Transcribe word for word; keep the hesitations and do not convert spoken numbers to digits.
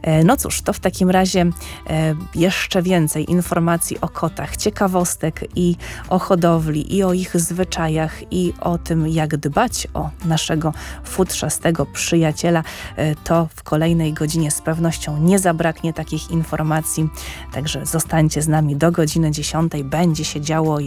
No cóż, to w takim razie jeszcze więcej informacji o kotach, ciekawostek i o hodowli, i o ich zwyczajach, i o tym, jak dbać o naszego futrzastego przyjaciela, to w kolejnej godzinie z pewnością nie zabraknie takich informacji. Także zostańcie z nami do godziny dziesiątej. Będzie się działo